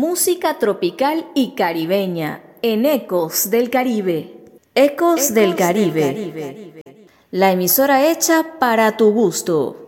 Música tropical y caribeña en Ecos del Caribe. Ecos del Caribe. La emisora hecha para tu gusto.